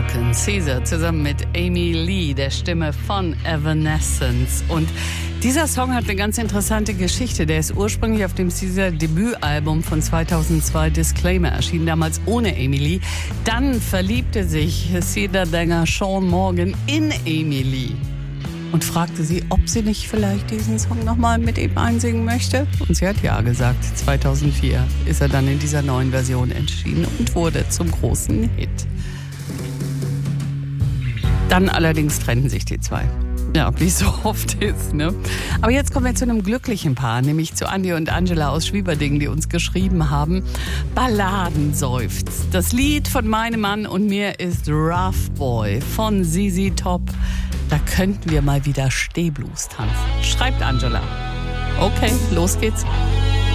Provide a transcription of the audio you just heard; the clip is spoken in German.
Falcon Caesar zusammen mit Amy Lee, der Stimme von Evanescence. Und dieser Song hat eine ganz interessante Geschichte. Der ist ursprünglich auf dem Caesar Debütalbum von 2002 Disclaimer erschienen, damals ohne Amy Lee. Dann verliebte sich Caesar-Sänger Sean Morgan in Amy Lee und fragte sie, ob sie nicht vielleicht diesen Song nochmal mit ihm einsingen möchte. Und sie hat ja gesagt. 2004 ist er dann in dieser neuen Version erschienen und wurde zum großen Hit. Dann allerdings trennten sich die zwei. Ja, wie es so oft ist, ne? Aber jetzt kommen wir zu einem glücklichen Paar, nämlich zu Andi und Angela aus Schwieberdingen, die uns geschrieben haben: Balladenseufz. Das Lied von meinem Mann und mir ist Rough Boy von ZZ Top. Da könnten wir mal wieder Stehblues tanzen. Schreibt Angela. Okay, los geht's.